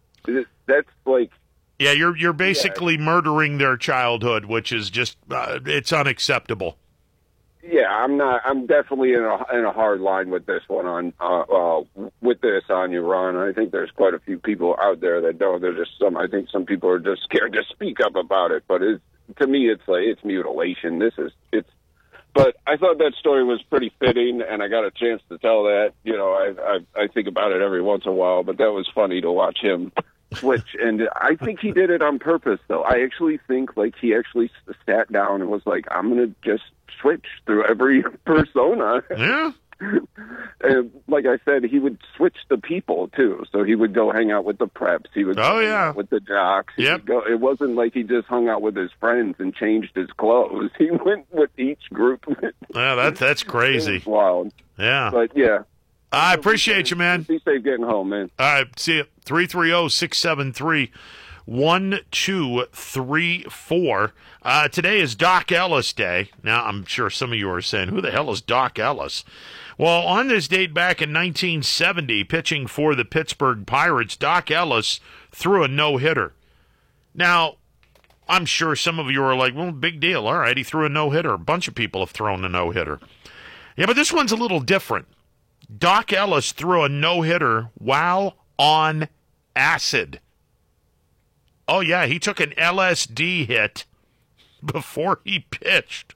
Speaker 18: that's like...
Speaker 1: Yeah, you're you're basically yeah. murdering their childhood, which is just, uh, it's unacceptable.
Speaker 18: Yeah, I'm not. I'm definitely in a in a hard line with this one on uh, uh, with this on you, Ron. I think there's quite a few people out there that don't. There's just some. I think some people are just scared to speak up about it. But it's, to me, it's like it's mutilation. This is it's. But I thought that story was pretty fitting, and I got a chance to tell that. You know, I I, I think about it every once in a while. But that was funny to watch him switch, and I think he did it on purpose. Though I actually think like he actually sat down and was like, I'm gonna just switch through every persona.
Speaker 1: Yeah.
Speaker 18: And like I said, he would switch the people too. So he would go hang out with the preps. He would
Speaker 1: Oh,
Speaker 18: go hang
Speaker 1: yeah.
Speaker 18: out with the jocks. He
Speaker 1: Yep.
Speaker 18: would go, it wasn't like he just hung out with his friends and changed his clothes. He went with each group.
Speaker 1: Yeah, that's that's crazy.
Speaker 18: It was wild.
Speaker 1: Yeah.
Speaker 18: But yeah.
Speaker 1: I appreciate you, man.
Speaker 18: Be safe getting home, man.
Speaker 1: All right, see you. three three zero, six seven three, one two three four. Uh, today is Doc Ellis Day. Now, I'm sure some of you are saying, who the hell is Doc Ellis? Well, on this date back in nineteen seventy, pitching for the Pittsburgh Pirates, Doc Ellis threw a no-hitter. Now, I'm sure some of you are like, well, big deal. All right, he threw a no-hitter. A bunch of people have thrown a no-hitter. Yeah, but this one's a little different. Doc Ellis threw a no-hitter while on acid. Oh, yeah, he took an L S D hit before he pitched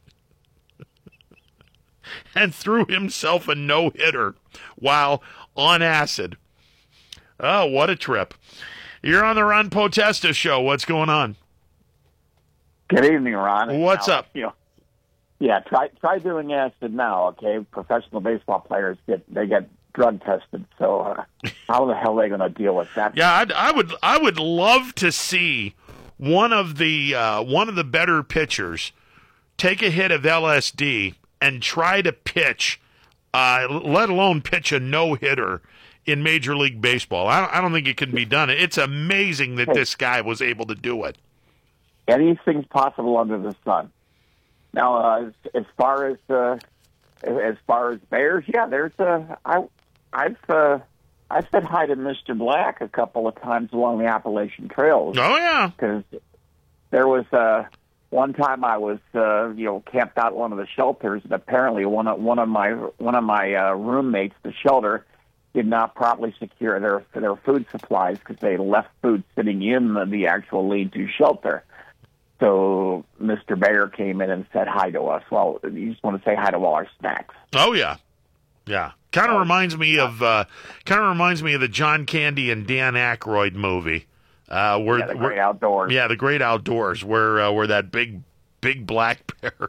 Speaker 1: and threw himself a no-hitter while on acid. Oh, what a trip. You're on the Ron Potesta Show. What's going on?
Speaker 19: Good evening, Ron.
Speaker 1: What's
Speaker 19: now,
Speaker 1: up?
Speaker 19: You know, yeah, try try doing acid now, okay? Professional baseball players get they get drug tested, so uh, how the hell are they going to deal with that?
Speaker 1: Yeah, I'd, I would. I would love to see one of the uh, one of the better pitchers take a hit of L S D and try to pitch, uh, let alone pitch a no hitter in Major League Baseball. I don't, I don't think it can be done. It's amazing that this guy was able to do it.
Speaker 19: Anything's possible under the sun. Now, uh, as, as far as uh, as far as bears, yeah, there's uh, I I've uh, I've said hi to Mister Black a couple of times along the Appalachian Trails.
Speaker 1: Oh yeah,
Speaker 19: because there was uh, one time I was uh, you know camped out at one of the shelters, and apparently one of one of my one of my uh, roommates, the shelter, did not properly secure their their food supplies because they left food sitting in the, the actual lean-to shelter. So Mister Bear came in and said hi to us. Well, you just want to say hi to all our snacks.
Speaker 1: Oh yeah, yeah. Kind of reminds me of uh, kind of reminds me of the John Candy and Dan Aykroyd movie. Uh, where,
Speaker 19: Yeah, The
Speaker 1: where-
Speaker 19: Great Outdoors.
Speaker 1: Yeah, the Great Outdoors, where uh, where that big big black bear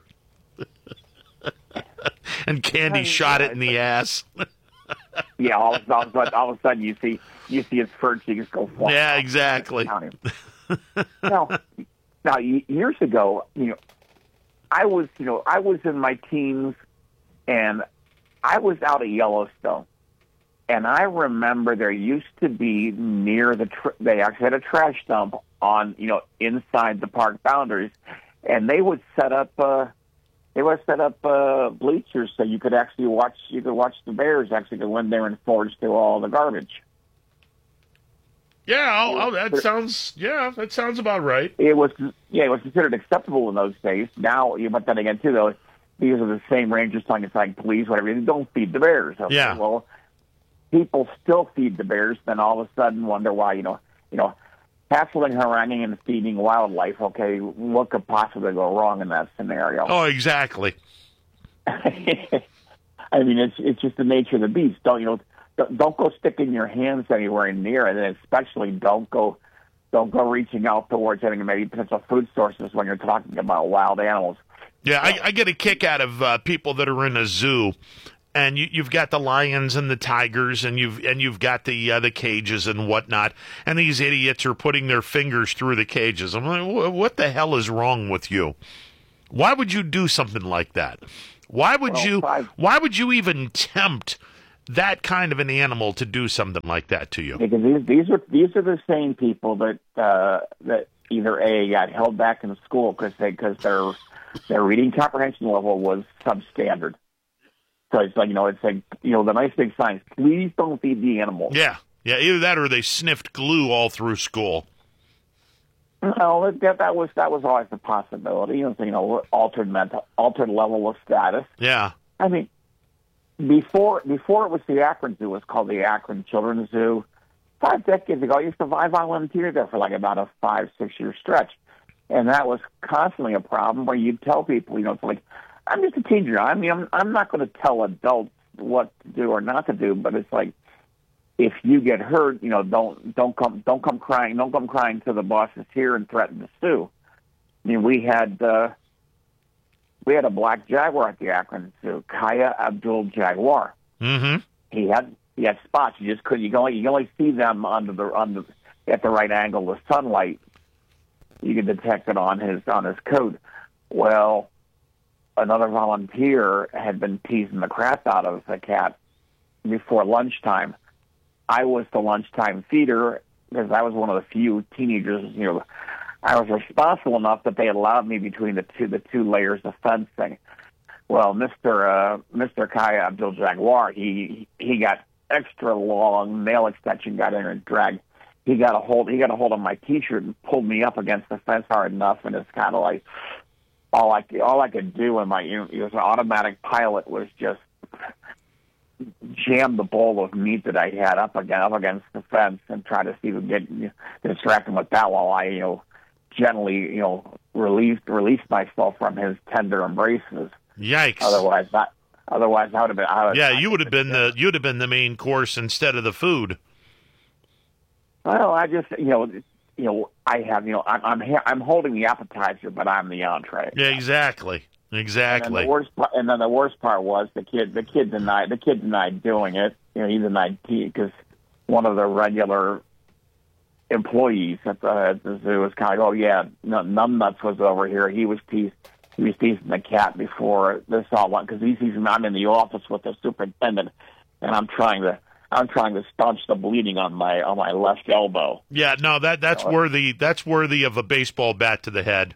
Speaker 1: and Candy shot it in the ass.
Speaker 19: Yeah, all of, all, of, all of a sudden you see you see his fur cheeks go flying.
Speaker 1: Yeah, exactly.
Speaker 19: now, now y- years ago, you know, I was you know I was in my teens, and I was out at Yellowstone, and I remember there used to be near the tr- they actually had a trash dump on you know inside the park boundaries, and they would set up uh, they would set up uh, bleachers so you could actually watch you could watch the bears actually go in there and forage through all the garbage.
Speaker 1: Yeah, oh, oh, that sounds yeah, that sounds about right.
Speaker 19: It was yeah, it was considered acceptable in those days. Now, you but then again too though, these are the same rangers telling it's like police, whatever. They don't feed the bears. Okay,
Speaker 1: Yeah.
Speaker 19: Well, people still feed the bears. Then all of a sudden wonder why you know you know hassling, haranguing, and feeding wildlife. Okay, what could possibly go wrong in that scenario?
Speaker 1: Oh, exactly.
Speaker 19: I mean, it's it's just the nature of the beast. Don't you know? Don't, don't go sticking your hands anywhere near it, and especially don't go don't go reaching out towards any maybe potential food sources when you're talking about wild animals.
Speaker 1: Yeah, I, I get a kick out of uh, people that are in a zoo, and you, you've got the lions and the tigers, and you've and you've got the uh, the cages and whatnot, and these idiots are putting their fingers through the cages. I'm like, "Wh- what the hell is wrong with you? Why would you do something like that? Why would
Speaker 19: Well,
Speaker 1: you?
Speaker 19: I've-
Speaker 1: Why would you even tempt that kind of an animal to do something like that to you?
Speaker 19: Because these these are these are the same people that uh, that either A got held back in school because they because their their reading comprehension level was substandard. So it's like you know it's like you know the nice big signs. Please don't feed the animals.
Speaker 1: Yeah, yeah. Either that or they sniffed glue all through school.
Speaker 19: No, that that was that was always a possibility. You know, so, you know altered mental altered level of status.
Speaker 1: Yeah.
Speaker 19: I mean, before before it was the Akron Zoo, it was called the Akron Children's Zoo. Five decades ago, I used to I volunteered there for like about a five six year stretch, and that was constantly a problem where you'd tell people, you know, it's like I'm just a teacher. I mean, I'm I'm not going to tell adults what to do or not to do, but it's like if you get hurt, you know, don't don't come don't come crying don't come crying to the bosses here and threaten to sue. I mean, we had. Uh, We had a black jaguar at the Akron Zoo, Kaya Abdul Jaguar.
Speaker 1: Mm-hmm.
Speaker 19: He had he had spots. You just couldn't. You can only you can only see them under the on the at the right angle of sunlight. You can detect it on his on his coat. Well, another volunteer had been teasing the crap out of the cat before lunchtime. I was the lunchtime feeder because I was one of the few teenagers. You know, I was responsible enough that they allowed me between the two the two layers of fencing. Well, Mister Uh, Mister Kaya Abdul Jaguar, he he got extra long nail extension, got in and dragged. He got a hold. He got a hold of my T-shirt and pulled me up against the fence hard enough, and it's kind of like all I all I could do. And my you know, it was an automatic pilot was just jam the bowl of meat that I had up against up against the fence and try to see if we could get you know, distract him with that while I you know gently you know released released myself from his tender embraces.
Speaker 1: Yikes!
Speaker 19: Otherwise, that otherwise I would have been. I would,
Speaker 1: yeah, you would have been the you'd have been the main course instead of the food.
Speaker 19: Well, I just, you know, you know, I have, you know, I'm I'm, ha- I'm holding the appetizer, but I'm the entree.
Speaker 1: Yeah, exactly, exactly.
Speaker 19: And then the worst, part, and then the worst part was the kid. The kid denied. The kid denied doing it. You know, he denied because one of the regular employees at the, at the zoo was kind of, oh yeah, no, Numbnuts was over here. He was teased. He was teasing the cat before this all went because he sees him. I'm in the office with the superintendent, and I'm trying to. I'm trying to staunch the bleeding on my on my left elbow.
Speaker 1: Yeah, no, that that's you know, worthy. That's worthy of a baseball bat to the head.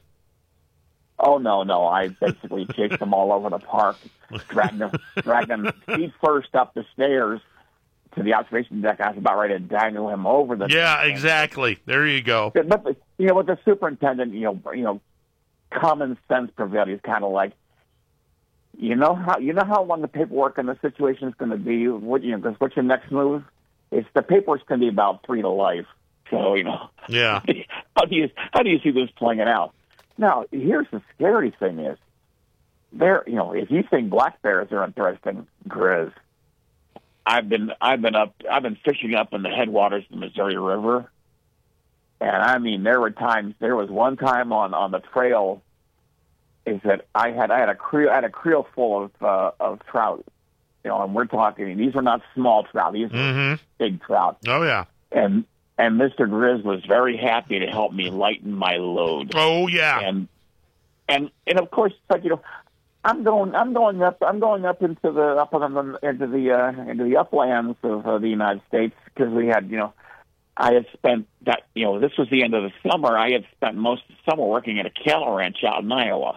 Speaker 19: Oh no, no! I basically chased them all over the park, dragged them, dragged them feet first up the stairs to the observation deck. I was about ready to dangle him over the.
Speaker 1: Yeah, exactly. There you go.
Speaker 19: But, but you know, with the superintendent, you know, you know, common sense prevailed. He's kind of like. You know how you know how long the paperwork in the situation is going to be. What you know? Because what's your next move? It's the paperwork's going to be about three to life. So you know.
Speaker 1: Yeah.
Speaker 19: How do you how do you see this playing it out? Now, here's the scary thing: is there you know if you think black bears are interesting, Grizz. I've been I've been up I've been fishing up in the headwaters of the Missouri River, and I mean there were times there was one time on on the trail. Is that I had I had a creel I had a creel full of uh, of trout, you know, and we're talking these are not small trout, these
Speaker 1: mm-hmm.
Speaker 19: are big trout.
Speaker 1: Oh yeah,
Speaker 19: and and Mister Grizz was very happy to help me lighten my load.
Speaker 1: Oh yeah,
Speaker 19: and and and of course it's like you know I'm going I'm going up I'm going up into the up on the, into the uh, into the uplands of uh, the United States because we had you know. I had spent that, you know, this was the end of the summer. I had spent most of the summer working at a cattle ranch out in Iowa.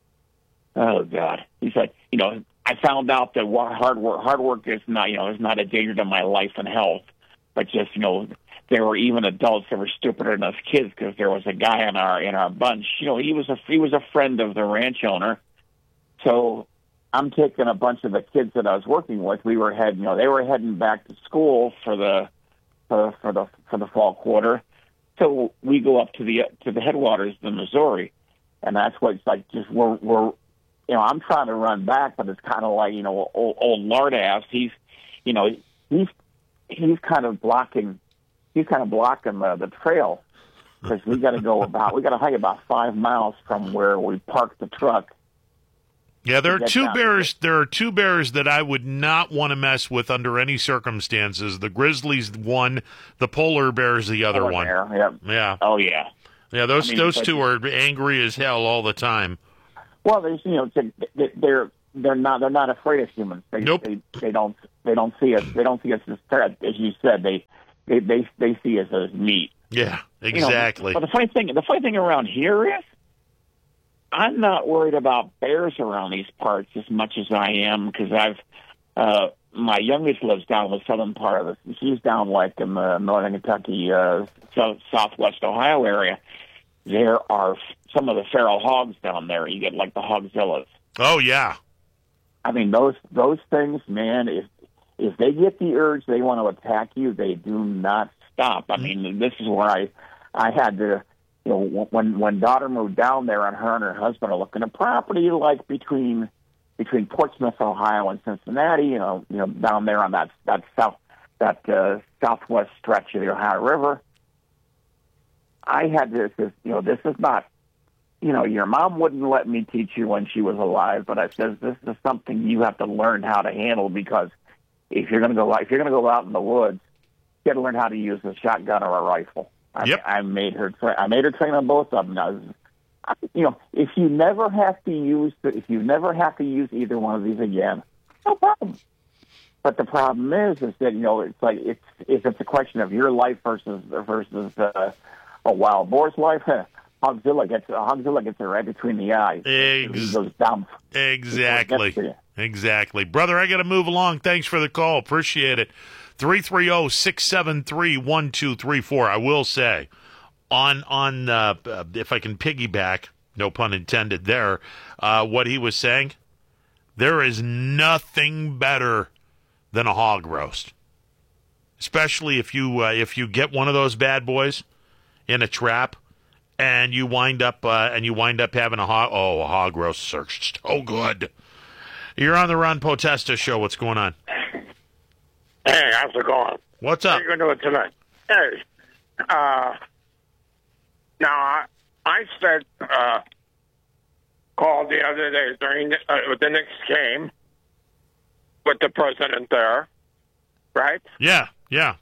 Speaker 19: Oh God! He's like, you know, I found out that hard work, hard work is not, you know, is not a danger to my life and health, but just, you know, there were even adults that were stupider than us kids because there was a guy in our in our bunch. You know, he was a he was a friend of the ranch owner, so I'm taking a bunch of the kids that I was working with. We were heading, you know, they were heading back to school for the for, for the for the fall quarter. So we go up to the to the headwaters of the Missouri, and that's what it's like. Just we're we're. You know, I'm trying to run back, but it's kind of like, you know, old, old lard ass. He's, you know, he's he's kind of blocking, he's kind of blocking the, the trail because we got to go about, we got to hike about five miles from where we parked the truck.
Speaker 1: Yeah, there are two bears. There are two bears that I would not want to mess with under any circumstances. The grizzly's one, the polar bear's the other
Speaker 19: Polar
Speaker 1: one.
Speaker 19: bear, yep.
Speaker 1: Yeah.
Speaker 19: Oh yeah.
Speaker 1: Yeah, those
Speaker 19: I mean,
Speaker 1: those
Speaker 19: but-
Speaker 1: two are angry as hell all the time.
Speaker 19: Well, there's, you know, they're they're not they're not afraid of humans. They,
Speaker 1: Nope.
Speaker 19: They, they don't they don't see us they don't see us as threat, as you said. They they they, they see us as meat.
Speaker 1: Yeah,
Speaker 19: You know,
Speaker 1: exactly.
Speaker 19: but the funny thing the funny thing around here is, I'm not worried about bears around these parts as much as I am because I've uh, my youngest lives down in the southern part of this. She's down like in the northern Kentucky, uh, south, southwest Ohio area. There are some of the feral hogs down there. You get like the hogzillas.
Speaker 1: Oh yeah.
Speaker 19: I mean those those things, man. If if they get the urge, they want to attack you. They do not stop. I mean, this is where I I had to, you know, when when daughter moved down there, and her and her husband are looking at property like between between Portsmouth, Ohio, and Cincinnati. You know, you know, down there on that that south that uh, southwest stretch of the Ohio River. I had this, this, you know, this is not, you know, your mom wouldn't let me teach you when she was alive, but I says this is something you have to learn how to handle because if you're going to go out, if you're going to go out in the woods, you got to learn how to use a shotgun or a rifle. I,
Speaker 1: yep.
Speaker 19: I made her. Tra- I made her train on both of them. Now, I, you know, if you never have to use, the, if you never have to use either one of these again, no problem. But the problem is, is that you know, it's like it's if it's a question of your life versus versus uh, a wild boar's life. Huh, Hogzilla gets Hogzilla gets it right between the eyes.
Speaker 1: Ex-
Speaker 19: He goes down.
Speaker 1: Exactly. Exactly. Brother, I got to move along. Thanks for the call. Appreciate it. three three zero, six seven three, one two three four. I will say, on, on uh, if I can piggyback, no pun intended there, uh, what he was saying, there is nothing better than a hog roast. Especially if you uh, if you get one of those bad boys in a trap and you wind up uh, and you wind up having a hog oh a hog roast searched. So good. You're on the Ron Potesta show. What's going on?
Speaker 20: Hey, how's it going?
Speaker 1: What's up?
Speaker 20: What are you going to do tonight? Hey, uh, now I, I said, uh, called the other day during the, uh, the Knicks game with the president there, right?
Speaker 1: Yeah, yeah.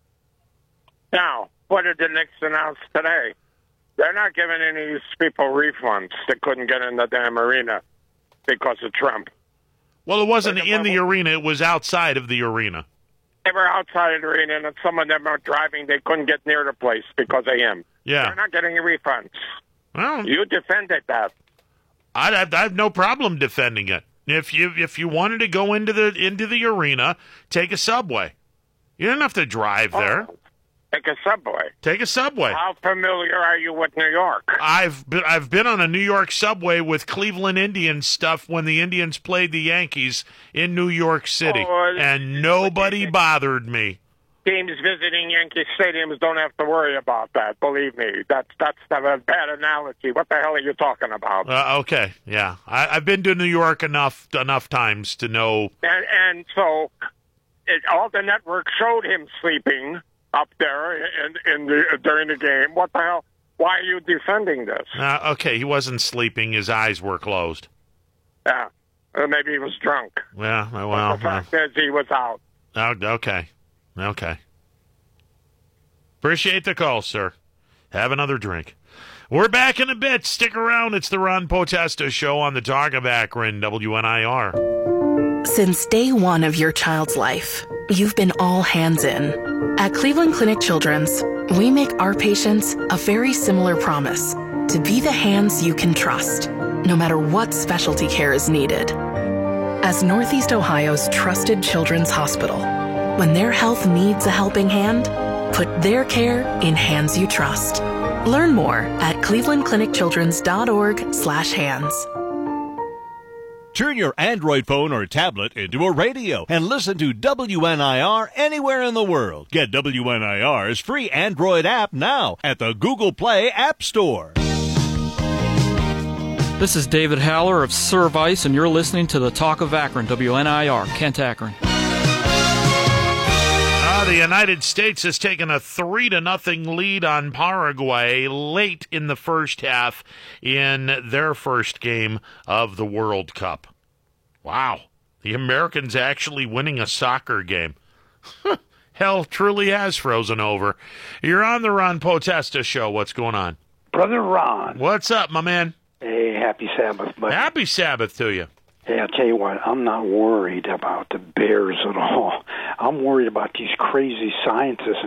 Speaker 20: Now, what did the Knicks announce today? They're not giving any of these people refunds that couldn't get in the damn arena because of Trump.
Speaker 1: Well, it wasn't in the arena. It was outside of the arena.
Speaker 20: They were outside of the arena, and some of them are driving. They couldn't get near the place because of him.
Speaker 1: Yeah.
Speaker 20: They're not getting refunds.
Speaker 1: Well,
Speaker 20: you defended that.
Speaker 1: I have, I have no problem defending it. If you if you wanted to go into the into the arena, take a subway. You don't have to drive there.
Speaker 20: Oh, take a subway.
Speaker 1: Take a subway.
Speaker 20: How familiar are you with New York?
Speaker 1: I've been, I've been on a New York subway with Cleveland Indians stuff when the Indians played the Yankees in New York City,
Speaker 20: Oh,
Speaker 1: and nobody bothered me.
Speaker 20: Teams visiting Yankee stadiums don't have to worry about that. Believe me, that's that's a bad analogy. What the hell are you talking about?
Speaker 1: Uh, okay, yeah, I, I've been to New York enough enough times to know.
Speaker 20: And, and so, it, all the networks showed him sleeping up there in, in the during the game. What the hell? Why are you defending this?
Speaker 1: Uh, okay, he wasn't sleeping; his eyes were closed.
Speaker 20: Yeah, or maybe he was drunk.
Speaker 1: Yeah, well,
Speaker 20: the fact is he was out.
Speaker 1: Uh, okay, okay. Appreciate the call, sir. Have another drink. We're back in a bit. Stick around. It's the Ron Potesta Show on the Talk of Akron, W N I R.
Speaker 21: Since day one of your child's life, you've been all hands in. At Cleveland Clinic Children's, we make our patients a very similar promise to be the hands you can trust, no matter what specialty care is needed. As Northeast Ohio's trusted children's hospital, when their health needs a helping hand, put their care in hands you trust. Learn more at cleveland clinic children's dot org slash hands.
Speaker 6: Turn your Android phone or tablet into a radio and listen to W N I R anywhere in the world. Get W N I R's free Android app now at the Google Play App Store.
Speaker 22: This is David Haller of Service, and you're listening to the Talk of Akron, W N I R, Kent Akron.
Speaker 1: Uh, the United States has taken a three to nothing lead on Paraguay late in the first half in their first game of the World Cup. Wow. The Americans actually winning a soccer game. Hell truly has frozen over. You're on the Ron Potesta Show. What's going on?
Speaker 23: Brother Ron.
Speaker 1: What's up, my man?
Speaker 23: Hey, happy Sabbath, buddy.
Speaker 1: Happy Sabbath to you.
Speaker 23: Hey, I'll tell you what, I'm not worried about the Bears at all. I'm worried about these crazy scientists